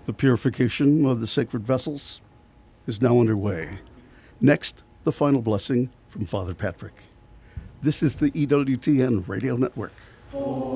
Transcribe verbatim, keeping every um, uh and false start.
The purification of the sacred vessels is now underway. Next, the final blessing from Father Patrick. This is the E W T N Radio Network.